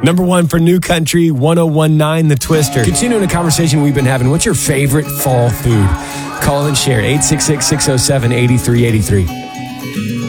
Number one for New Country, 1019 The Twister. Continuing a conversation we've been having, what's your favorite fall food? Call and share, 866-607-8383.